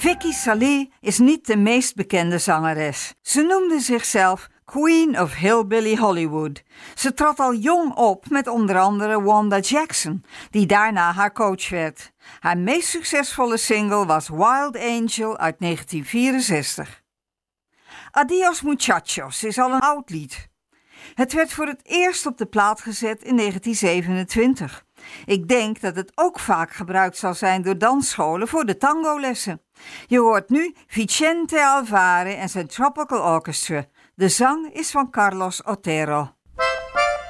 Vicky Salé is niet de meest bekende zangeres. Ze noemde zichzelf Queen of Hillbilly Hollywood. Ze trad al jong op met onder andere Wanda Jackson, die daarna haar coach werd. Haar meest succesvolle single was Wild Angel uit 1964. Adios Muchachos is al een oud lied. Het werd voor het eerst op de plaat gezet in 1927. Ik denk dat het ook vaak gebruikt zal zijn door dansscholen voor de tangolessen. Je hoort nu Vicente Alvare en zijn Tropical Orchestra. De zang is van Carlos Otero.